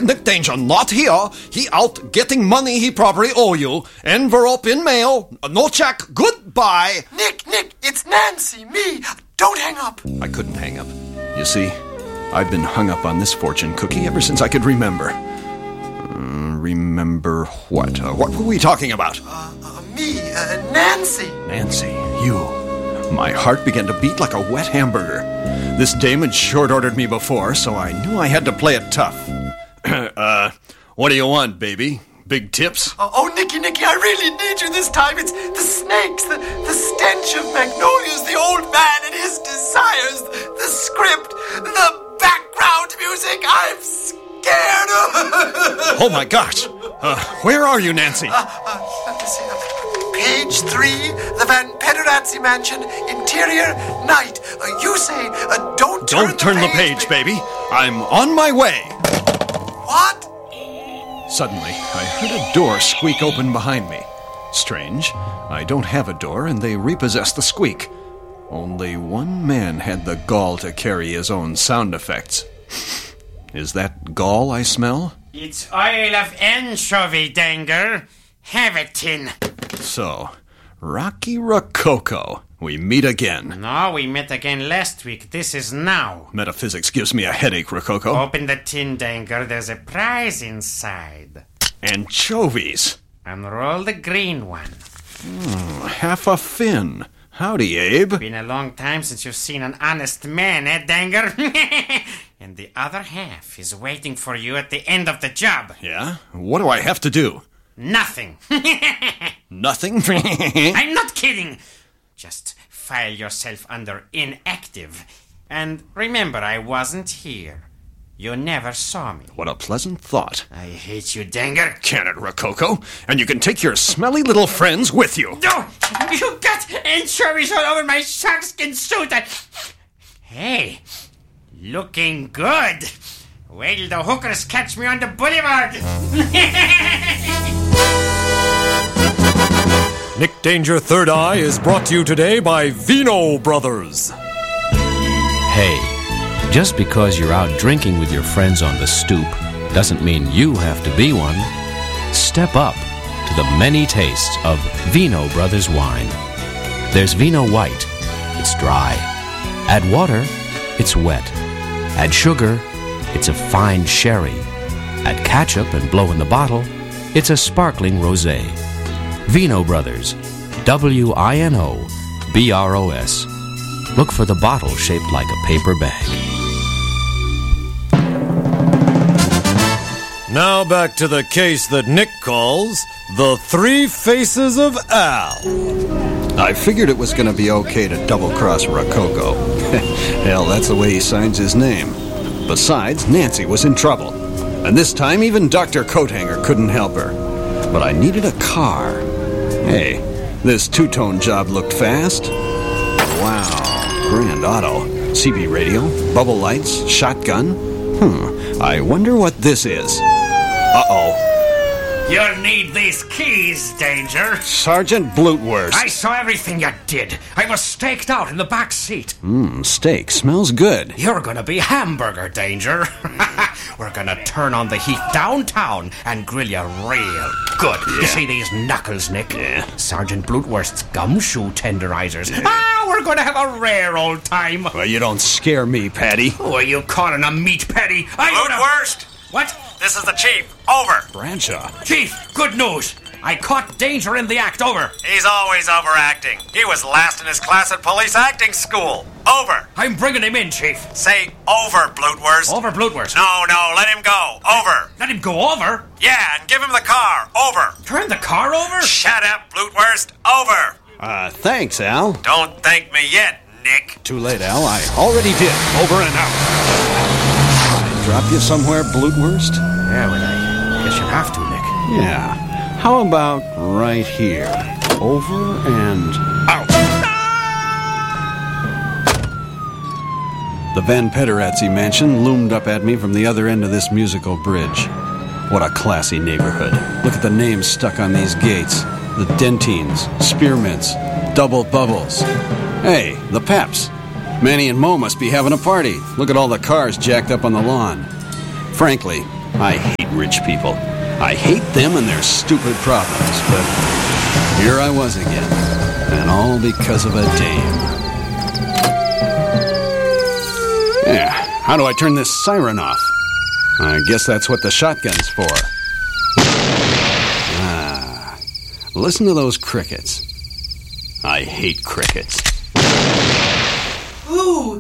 Nick Danger not here. He out getting money he probably owe you. Envelope in mail. No check. Goodbye. Nick, it's Nancy, me. Don't hang up. I couldn't hang up. You see, I've been hung up on this fortune cookie ever since I could remember. Remember what? What were we talking about? Me, Nancy. Nancy, you. My heart began to beat like a wet hamburger. This dame had short-ordered me before, so I knew I had to play it tough. What do you want, baby? Big tips? Oh, Nicky, I really need you this time. It's the snakes, the stench of magnolias, the old man and his desires, the script, the background music. I'm scared. Oh, my gosh. Where are you, Nancy? Let me see. Page 3, the Van Pederazzi Mansion, interior, night. You say, don't turn the page, baby. I'm on my way. What? Suddenly, I heard a door squeak open behind me. Strange. I don't have a door, and they repossessed the squeak. Only one man had the gall to carry his own sound effects. Is that gall I smell? It's oil of anchovy, Danger. Have it, tin. So, Rocky Rococo, we meet again. No, we met again last week. This is now. Metaphysics gives me a headache, Rococo. Open the tin, Danger. There's a prize inside. Anchovies. Unroll the green one. Half a fin. Howdy, Abe. Been a long time since you've seen an honest man, Danger? And the other half is waiting for you at the end of the job. Yeah? What do I have to do? Nothing. Nothing? I'm not kidding. Just file yourself under inactive. And remember, I wasn't here. You never saw me. What a pleasant thought. I hate you, Danger. Can it, Rococo? And you can take your smelly little friends with you. No! You got anchovies all over my sharkskin suit. Hey, looking good. Wait till the hookers catch me on the boulevard. Nick Danger Third Eye is brought to you today by Vino Brothers. Hey, just because you're out drinking with your friends on the stoop doesn't mean you have to be one. Step up to the many tastes of Vino Brothers wine. There's Vino White. It's dry. Add water, it's wet. Add sugar, it's a fine sherry. Add ketchup and blow in the bottle, it's a sparkling rosé. Vino Brothers, WINOBROS. Look for the bottle shaped like a paper bag. Now back to the case that Nick calls The Three Faces of Al. I figured it was going to be okay to double-cross Rococo. Hell, that's the way he signs his name. Besides, Nancy was in trouble. And this time, even Dr. Coathanger couldn't help her. But I needed a car. Hey, this two-tone job looked fast. Wow, grand auto. CB radio, bubble lights, shotgun. I wonder what this is. Uh-oh. You'll need these keys, Danger. Sergeant Blutwurst. I saw everything you did. I was staked out in the back seat. Steak smells good. You're gonna be hamburger, Danger. We're gonna turn on the heat downtown and grill you real good. Yeah. You see these knuckles, Nick? Yeah. Sergeant Blutwurst's gumshoe tenderizers. Yeah. We're gonna have a rare old time. Well, you don't scare me, Patty. Who are you calling a meat patty? Blutwurst! What? This is the chief. Over. Bradshaw. Chief, good news. I caught Danger in the act. Over. He's always overacting. He was last in his class at police acting school. Over. I'm bringing him in, Chief. Say over, Blutwurst. Over, Blutwurst. No, let him go. Over. Let him go over? Yeah, and give him the car. Over. Turn the car over? Shut up, Blutwurst. Over. Thanks, Al. Don't thank me yet, Nick. Too late, Al. I already did. Over and out. I drop you somewhere, Blutwurst? Yeah, well, I guess you'll have to, Nick. Yeah. How about right here? Over and out. The Van Pederazzi mansion loomed up at me from the other end of this musical bridge. What a classy neighborhood. Look at the names stuck on these gates. The Dentines, Spearmints, Double Bubbles. Hey, the Peps. Manny and Mo must be having a party. Look at all the cars jacked up on the lawn. Frankly, I hate rich people. I hate them and their stupid problems, but here I was again, and all because of a dame. Yeah, how do I turn this siren off? I guess that's what the shotgun's for. Ah, listen to those crickets. I hate crickets. Who?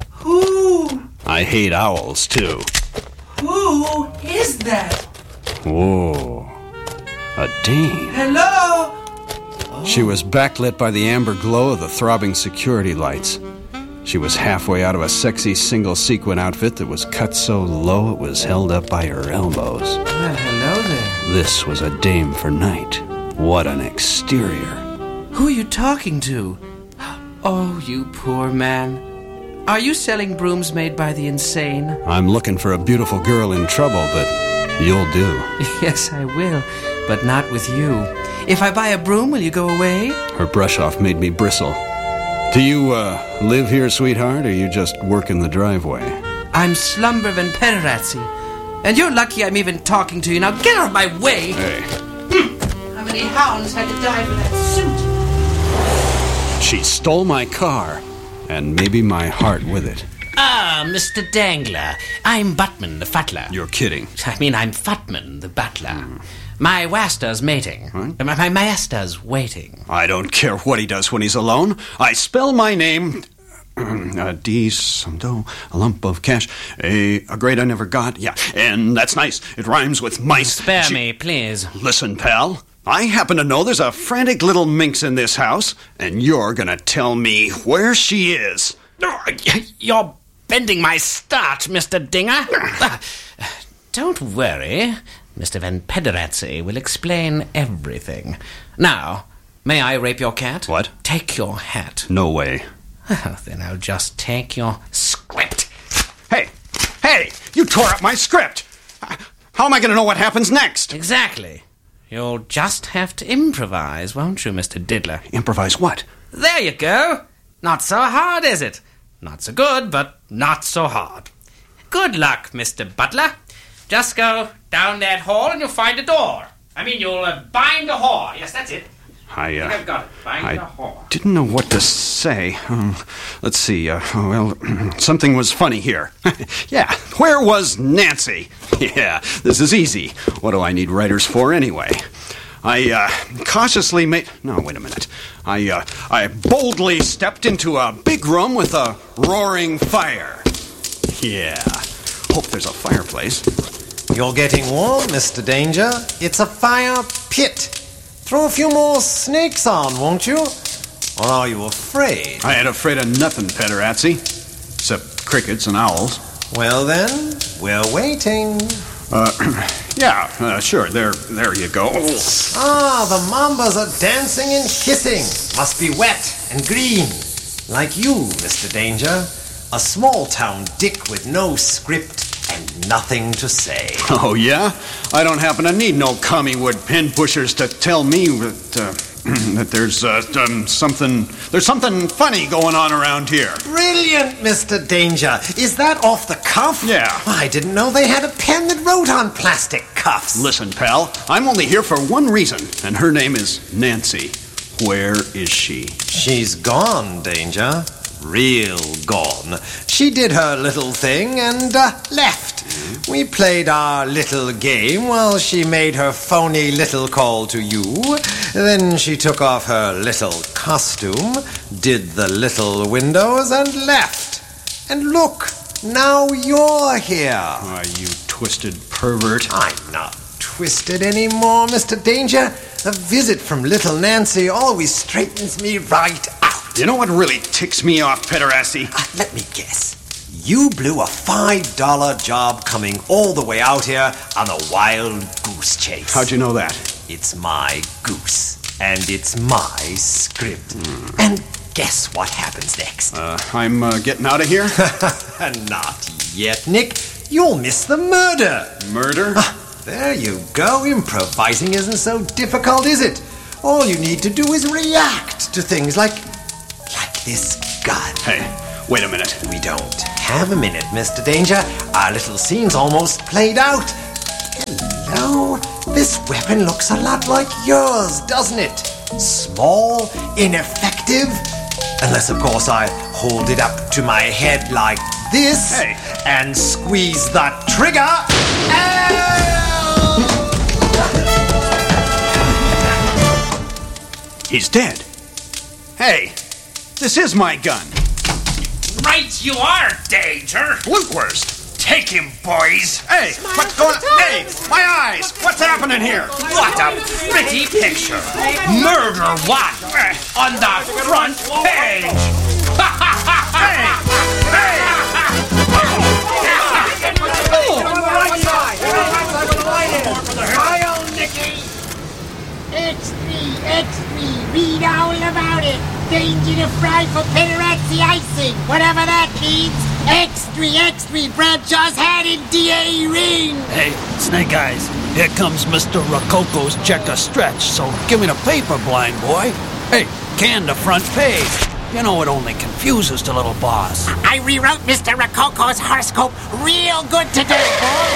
I hate owls, too. Who is that? Whoa, a dame. Hello? She was backlit by the amber glow of the throbbing security lights. She was halfway out of a sexy single-sequin outfit that was cut so low it was held up by her elbows. Well, hello there. This was a dame for night. What an exterior. Who are you talking to? Oh, you poor man. Are you selling brooms made by the insane? I'm looking for a beautiful girl in trouble, but you'll do. Yes, I will, but not with you. If I buy a broom, will you go away? Her brush-off made me bristle. Do you, live here, sweetheart, or you just work in the driveway? I'm Slumber Van Pederazzi, and you're lucky I'm even talking to you. Now get out of my way! Hey. How many hounds had to die for that suit? She stole my car, and maybe my heart with it. Ah, Mr. Dangler. I'm Buttman, the Futler. You're kidding. I mean, I'm Futman, the butler. My Waster's mating. What? My master's waiting. I don't care what he does when he's alone. I spell my name... a D, some dough, a lump of cash, a grade I never got. Yeah, and that's nice. It rhymes with mice. Spare me, please. Listen, pal. I happen to know there's a frantic little minx in this house, and you're gonna tell me where she is. You're bending my start, Mr. Dinger. Don't worry. Mr. Van Pederazzi will explain everything. Now, may I rape your cat? What? Take your hat. No way. Well, then I'll just take your script. Hey! You tore up my script! How am I gonna know what happens next? Exactly. You'll just have to improvise, won't you, Mr. Diddler? Improvise what? There you go. Not so hard, is it? Not so good, but not so hard. Good luck, Mr. Butler. Just go down that hall and you'll find a door. You'll bind a whore. Yes, that's it. I've got it. Bind a whore. Didn't know what to say. Let's see. Something was funny here. Yeah, where was Nancy? Yeah, this is easy. What do I need writers for anyway? I cautiously made... No, wait a minute. I boldly stepped into a big room with a roaring fire. Yeah, hope there's a fireplace. You're getting warm, Mr. Danger. It's a fire pit. Throw a few more snakes on, won't you? Or are you afraid? I ain't afraid of nothing, Pederazzi. Except crickets and owls. Well then, we're waiting. Yeah, sure. There you go. Ah, the mambas are dancing and hissing. Must be wet and green. Like you, Mr. Danger. A small-town dick with no script and nothing to say. Oh, yeah? I don't happen to need no commie-wood pin pushers to tell me that there's something funny going on around here. Brilliant, Mr. Danger. Is that off the cuff? Yeah. I didn't know they had a pen that wrote on plastic cuffs. Listen, pal, I'm only here for one reason, and her name is Nancy. Where is she? She's gone, Danger. Real gone. She did her little thing and left. We played our little game while she made her phony little call to you. Then she took off her little costume, did the little windows and left. And look, now you're here. Ah, you twisted pervert. I'm not twisted anymore, Mr. Danger. A visit from little Nancy always straightens me right out. You know what really ticks me off, Pederazzi? Let me guess. You blew a $5 job coming all the way out here on a wild goose chase. How'd you know that? It's my goose, and it's my script. And guess what happens next? I'm getting out of here? Not yet, Nick. You'll miss the murder. Murder? There you go. Improvising isn't so difficult, is it? All you need to do is react to things like this gun. Hey, wait a minute. We don't have a minute, Mr. Danger. Our little scene's almost played out. This weapon looks a lot like yours, doesn't it? Small, ineffective. Unless, of course, I hold it up to my head like this and squeeze the trigger. He's dead. Hey, this is my gun. Right you are, Danger. Blutwurst. Take him, boys. Hey, what's going on? Hey, my eyes. What's happening here? What a pretty picture. Murder one on the front page. X3, read all about it. Danger to fry for pederazzi icing, whatever that means. X3, Bradshaw's hat in DA ring. Hey, Snake Eyes, here comes Mr. Rococo's checker stretch, so give me the paper, blind boy. Hey, can the front page. You know it only confuses the little boss. I rewrote Mr. Rococo's horoscope real good today, boy.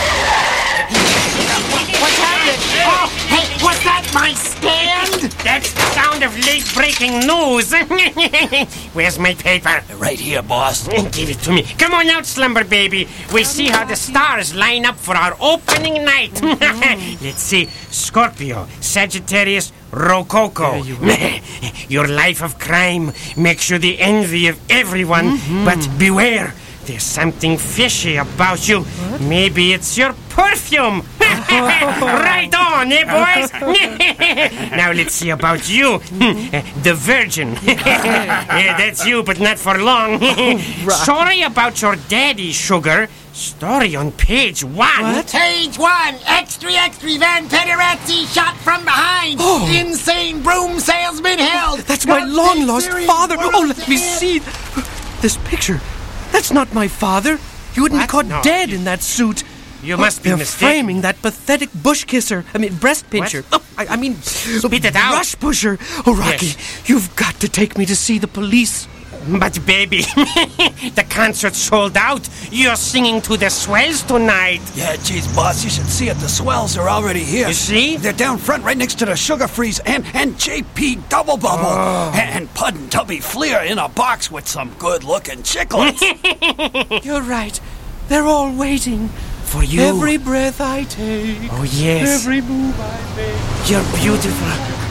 What's happening? Oh, hey, was that my stand? That's the sound of late-breaking news. Where's my paper? Right here, boss. Give it to me. Come on out, Slumber Baby. We'll see how the stars line up for our opening night. Let's see. Scorpio, Sagittarius, Rococo. Your life of crime makes you the envy of everyone. But beware. There's something fishy about you. What? Maybe it's your perfume. Right on, eh, boys? Now let's see about you. The Virgin. Yeah, that's you, but not for long. Sorry about your daddy, Sugar. Story on page 1. What? Page 1. X3, Van Pederazzi shot from behind. Oh. Insane broom salesman held. That's my long-lost father. Oh, let me see. This picture. That's not my father. He wouldn't be caught dead in that suit. You must be They're mistaken. framing that pathetic bush kisser. Breast pincher. What? Oh, I mean, spit it out. Brush pusher. Oh, Rocky, yes. You've got to take me to see the police. But, baby, the concert's sold out. You're singing to the swells tonight. Yeah, geez, boss, you should see it. The swells are already here. You see? They're down front right next to the Sugar Freeze and JP Double Bubble. Oh. And Pud and Tubby Fleer in a box with some good-looking chiclets. You're right. They're all waiting. For you. Every breath I take. Oh, yes. Every move I make. You're beautiful.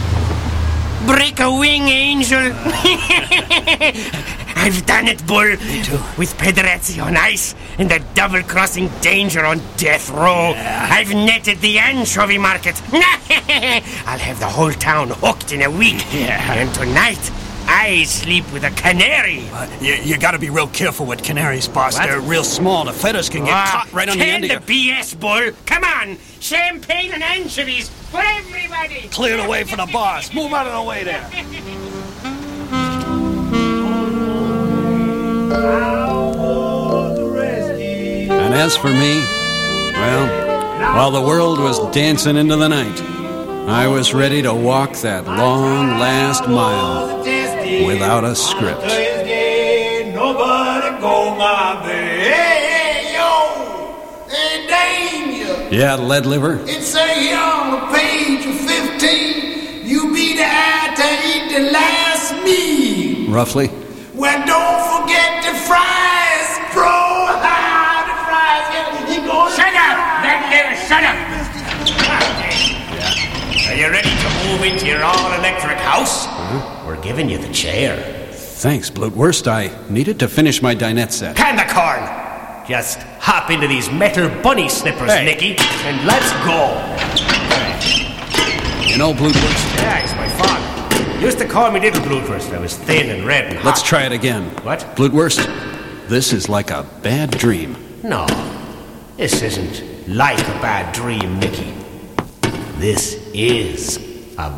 Break a wing, angel. I've done it, Bull. Me too. With Pederazzi on ice and the double-crossing Danger on death row. Yeah. I've netted the anchovy market. I'll have the whole town hooked in a week. Yeah. And tonight, I sleep with a canary. You gotta be real careful with canaries, boss. What? They're real small. The feathers can get caught right on the end of your... BS, Bull. Come on. Champagne and anchovies for everybody. Clear the way for the boss. Move out of the way there. And as for me, well, while the world was dancing into the night, I was ready to walk that long last mile without a script. Hey, yo! Hey, Danger! Yeah, lead liver? It say here on the page of 15, you be the eye to eat the last meal. Roughly. Well, don't forget the fries, bro! The fries, you go. Shut up! That there, shut up! Are you ready to move into your all-electric house? We're giving you the chair. Thanks, Blutwurst. I needed to finish my dinette set. Can the corn! Just hop into these metal bunny slippers, Hey. Nicky, and let's go. You know, Blutwurst? Yeah, he's my father. Used to call me Little Blutwurst. I was thin and red and hot. Let's try it again. What? Blutwurst, this is like a bad dream. No, this isn't like a bad dream, Nicky. This is